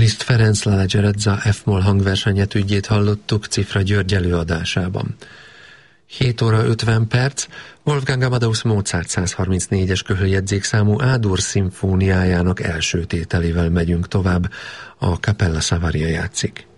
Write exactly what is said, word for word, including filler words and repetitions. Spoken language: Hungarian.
Liszt Ferenc La Leggerezza F-moll hangversenyet ügyét hallottuk Cifra György előadásában. hét óra ötven perc, Wolfgang Amadeus Mozart százharmincnégyes köhöljegyzékszámú A-dur szimfóniájának első tételével megyünk tovább, a Cappella Savaria játszik.